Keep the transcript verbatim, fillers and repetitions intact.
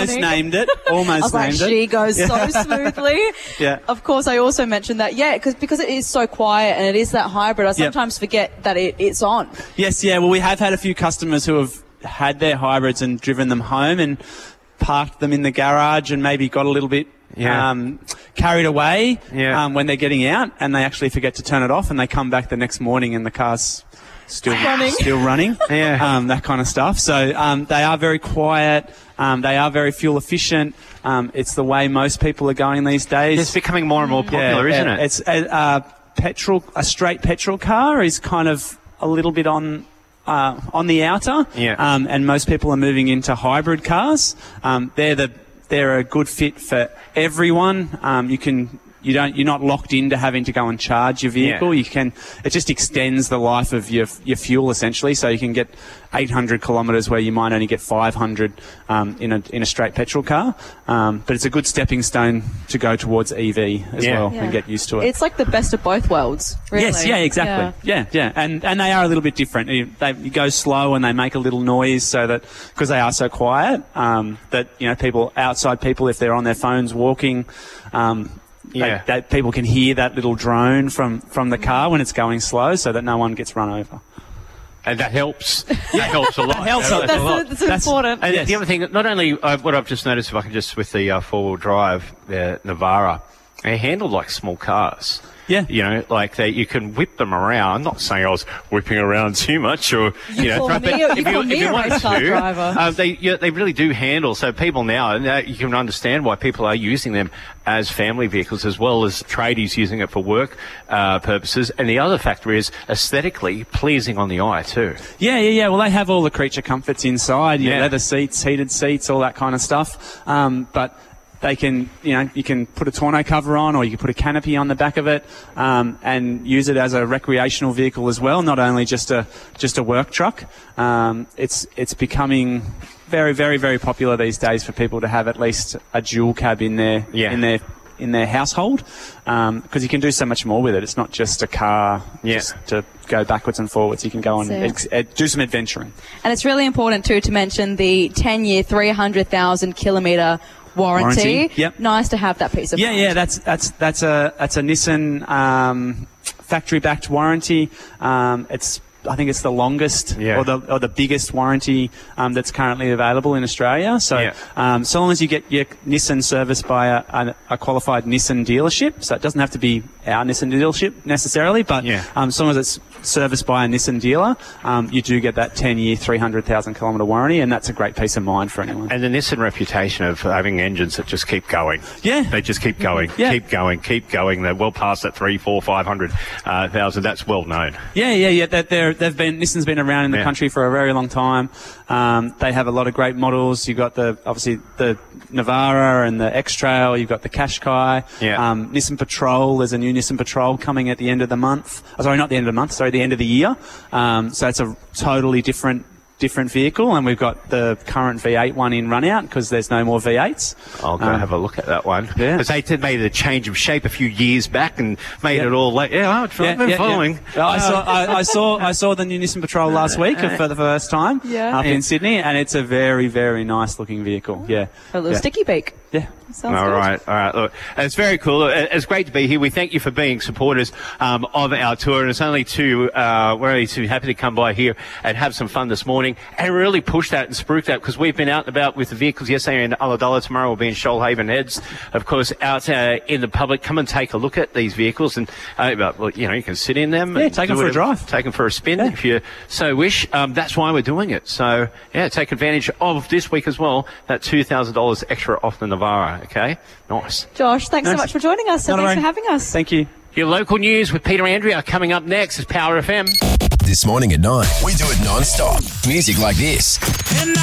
almost named it. Almost I was named like, it. she goes Yeah. so smoothly. Yeah. Of course, I also mentioned that, yeah, cause, because it is so quiet and it is that hybrid, I sometimes forget that it, it's on. Yes, yeah. Well, we have had a few customers who have had their hybrids and driven them home and parked them in the garage and maybe got a little bit Yeah. um, carried away Yeah. um, when they're getting out, and they actually forget to turn it off, and they come back the next morning and the car's still Running. still running. Yeah. Um, that kind of stuff. So um, they are very quiet. Um, they are very fuel efficient. Um, it's the way most people are going these days. It's becoming more and more popular, Yeah, isn't uh, it? It's a, a petrol, a straight petrol car is kind of a little bit on. Uh, on the outer, Yeah. um, and most people are moving into hybrid cars. Um, they're the they're a good fit for everyone. Um, you can you don't you're not locked into having to go and charge your vehicle. Yeah. You can it just extends the life of your your fuel essentially. So you can get eight hundred kilometres where you might only get five hundred um, in a in a straight petrol car. Um, but it's a good stepping stone to go towards E V as Yeah. well Yeah. and get used to it. It's like the best of both worlds, really. Yes, yeah, exactly. Yeah, yeah, and and they are a little bit different. You, they you go slow and they make a little noise so that because they are so quiet um, that you know people outside people if they're on their phones walking. Um, Yeah. they, that people can hear that little drone from, from the car when it's going slow, so that no one gets run over. And that helps. That helps a lot. That helps a That That's, a lot. that's, That's- important. And Yes. the other thing, not only uh, what I've just noticed, if I can just with the uh, four-wheel drive, the Navara, they're handled like small cars. Yeah. You know, like they, you can whip them around. I'm not saying I was whipping around too much, or you, You know, call but me a- you if call if me a wanted race car to, driver. Um, they yeah, they really do handle. So people now, now you can understand why people are using them as family vehicles as well as tradies using it for work uh, purposes. And the other factor is aesthetically pleasing on the eye too. Yeah, yeah, yeah. Well, they have all the creature comforts inside, your Yeah. leather seats, heated seats, all that kind of stuff. Um, but they can, you know, you can put a tonneau cover on, or you can put a canopy on the back of it, um, and use it as a recreational vehicle as well, not only just a just a work truck. Um, it's it's becoming very, very, very popular these days for people to have at least a dual cab in their Yeah. in their in their household, because you can do so much more with it. It's not just a car Yeah. just to go backwards and forwards. You can go and That's ex- uh, do some adventuring. And it's really important, too, to mention the ten-year, three hundred thousand kilometre warranty. Warranty, yep. Nice to have that piece of Yeah, mind. yeah, that's that's that's a that's a Nissan um, factory-backed warranty. Um, it's I think it's the longest Yeah. or the or the biggest warranty um, that's currently available in Australia. So, Yeah. um, so long as you get your Nissan serviced by a, a, a qualified Nissan dealership, so it doesn't have to be our Nissan dealership necessarily, but Yeah. um, as long as it's serviced by a Nissan dealer, um, you do get that ten-year, three hundred thousand kilometre warranty, and that's a great peace of mind for anyone. And the Nissan reputation of having engines that just keep going. Yeah. They just keep going, Yeah. keep going, keep going. They're well past that three, four, five hundred uh, thousand. That's well known. Yeah, yeah, yeah. They're, they're, they've been Nissan's been around in the Yeah. country for a very long time. Um, they have a lot of great models. You've got the obviously the Navara and the X-Trail. You've got the Qashqai. Yeah. Um, Nissan Patrol. There's a new Nissan Patrol coming at the end of the month. Oh, sorry, not the end of the month. Sorry, the end of the year. Um, so it's a totally different different vehicle, and we've got the current V eight one in run out because there's no more V eights. I'll go Um, have a look at that one. yeah. Because they did made a change of shape a few years back and made Yeah. it all like, yeah, I've been following. Yeah, I saw I, I saw I saw the new Nissan Patrol last week for the first time Yeah. up Yeah. in Sydney, and it's a very, very nice looking vehicle. Yeah. A little yeah. sticky beak. Yeah. Sounds All good. right, all right. Look, it's very cool. It- It's great to be here. We thank you for being supporters um, of our tour, and it's only too uh, we're only too happy to come by here and have some fun this morning and really push that and spruik that, because we've been out and about with the vehicles yesterday in Ulladulla. Tomorrow we'll be in Shoalhaven Heads, of course, out uh, in the public. Come and take a look at these vehicles, and uh, well, you know, you can sit in them. Yeah, and take do them for a whatever- drive. Take them for a spin if you so wish. Um, that's why we're doing it. So yeah, take advantage of this week as well. That two thousand dollars extra off the Navara. Okay. Nice. Josh, thanks so Nice. much for joining us. So Not a thanks for worry. having us. Thank you. Your local news with Peter Andrea coming up next is Power F M. This morning at nine, we do it non-stop. Music like this.